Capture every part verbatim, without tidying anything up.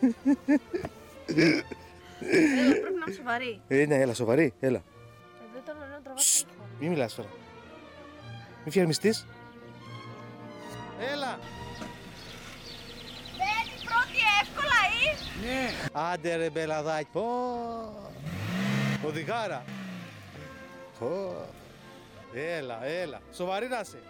Έλα, πρέπει να είμαι σοβαρή. Ε, ναι, έλα, σοβαρή, έλα. Εδώ ήταν ωραίο να τραβάς. Μην μιλάς τώρα. Μην φιαρμιστείς. Έλα. Μπαίνει πρώτη εύκολα ή. Ναι. Άντε ρε μπελαδάκι. Πω. Οδηγάρα. Πω. Έλα, έλα. Σοβαρή να είσαι.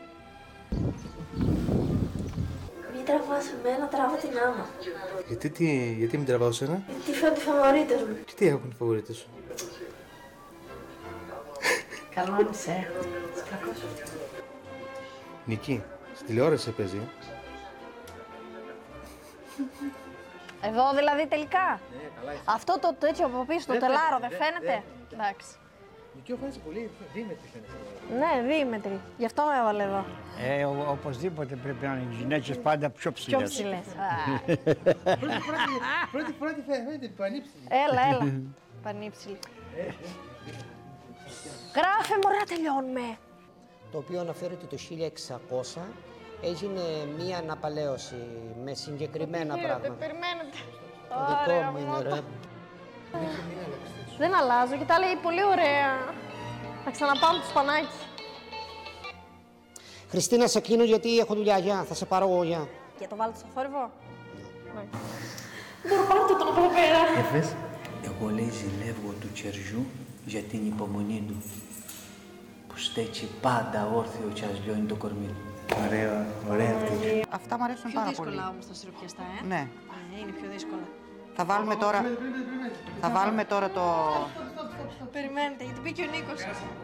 Μην τραβάς εμένα, τράβα την άμα. Γιατί, τι, γιατί μην τραβάω σένα. Γιατί φαίνονται οι φαβορίτες μου. Και τι έχουν οι φαβορίτες σου. Καλό είσαι. Κακός. Νική, στη τηλεόραση σε παίζει. Εδώ δηλαδή τελικά. Ναι, καλά είσαι. Αυτό το τέτοιο από πίσω, το Δεν τελάρο, φαίνεται, δεν δεν- φαίνεται. δεν- Εντάξει. Νική, φαίνεσαι πολύ δίμετρη φαίνεσαι. Ναι, δίμετρη. Γι' αυτό με έβαλε εδώ. Ε, ο- οπωσδήποτε πρέπει να είναι οι γυναίκες πάντα πιο ψηλές. Πιο ψηλές. Α, Πρώτη φορά, πρώτη φορά τη φαίνεται πανύψηλη. Έλα, έλα. Πανύψηλη. Γράφε μωρά, τελειώνουμε. Το οποίο αναφέρει ότι το χίλια εξακόσια έγινε μία αναπαλαίωση με συγκεκριμένα πράγματα. Περιμένετε. Το δικό μου είναι ρε. Δεν αλλάζω και τα λέει πολύ ωραία. Θα ξαναπάω το σπανάκι. Χριστίνα, σε κλείνω γιατί έχω δουλειά. Γεια, θα σε πάρω εγώ, γεια. Και το βάλετε στο θόρυβο. Ναι. Μπορώ πάρτε τον από εδώ πέρα. Έφες. Εγώ λέει ζηλεύω του Τσερζιού για την υπομονή του, που στέκει πάντα όρθιο και ας λιώνει το κορμί του. Ωραία, ωραία αυτή. Αυτά μου αρέσουν Πιο πάρα πολύ. δύσκολα όμως τα σιροπιαστά, ε. Ναι. Ε, είναι πιο δύσκολα. Θα βάλουμε τώρα, θα βάλουμε τώρα το... Περιμένετε, γιατί μπήκε ο Νίκος.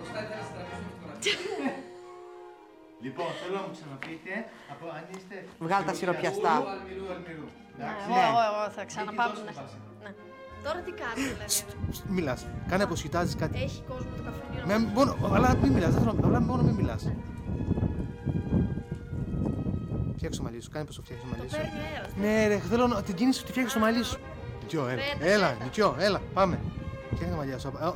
Λοιπόν, θέλω να μου ξαναπείτε από αν είστε. Βγάλ' τα σιροπιαστά. Αλμυρού, αλμυρού. Εγώ, εγώ, εγώ θα ξαναπάω. Ναι. Ναι. Τώρα τι κάνει, δηλαδή. Μιλάς. Κάνε πως κοιτάζεις κάτι. Έχει κόσμο το καφενείο. Με, μόνο, αλλά μην μιλάς, δεν θέλω, απλά μόνο μην μιλάς. Φτιάξω το μαλλί σου, κάνε πως το φτιάξω το μαλλί σου. Παίρνει αέρα. Ναι ρε, θέλω να την κίνηση σου τη φτιάξω το μαλλί σου. Νικιό, έλα, Πέτα, έλα, πέτα. Νικιό, έλα, πάμε. Φτιάχνει τα μαλλιά σου. Ε,